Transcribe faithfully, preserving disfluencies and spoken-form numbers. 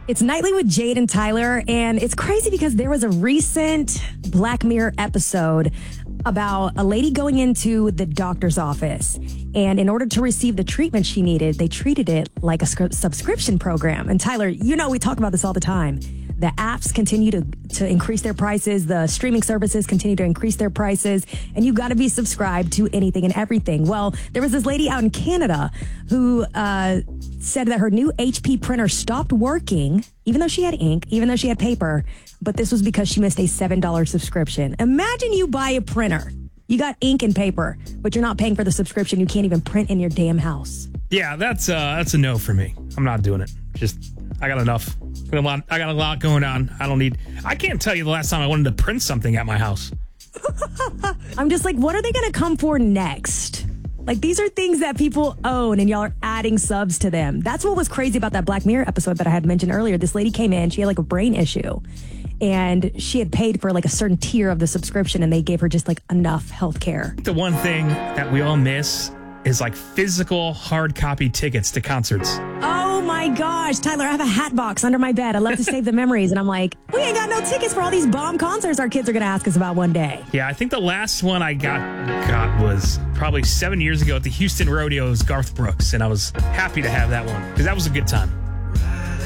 It's Nightly with Jade and Tyler, and it's crazy because there was a recent Black Mirror episode about a lady going into the doctor's office, and in order to receive the treatment she needed, they treated it like a sc- subscription program. And Tyler, you know we talk about this all the time. The apps continue to, to increase their prices. The streaming services continue to increase their prices. And you got to be subscribed to anything and everything. Well, there was this lady out in Canada who uh, said that her new H P printer stopped working, even though she had ink, even though she had paper. But this was because she missed a seven dollars subscription. Imagine you buy a printer. You got ink and paper, but you're not paying for the subscription. You can't even print in your damn house. Yeah, that's uh, that's a no for me. I'm not doing it. Just, I got enough. I got a lot, I got a lot going on. I don't need, I can't tell you the last time I wanted to print something at my house. I'm just like, what are they going to come for next? Like, these are things that people own and y'all are adding subs to them. That's what was crazy about that Black Mirror episode that I had mentioned earlier. This lady came in, she had like a brain issue, and she had paid for like a certain tier of the subscription, and they gave her just like enough health care. The one thing that we all miss is like physical hard copy tickets to concerts. Oh my gosh, Tyler, I have a hat box under my bed. I love to save the memories. And I'm like, we ain't got no tickets for all these bomb concerts our kids are going to ask us about one day. Yeah, I think the last one I got got was probably seven years ago at the Houston Rodeo's Garth Brooks. And I was happy to have that one because that was a good time.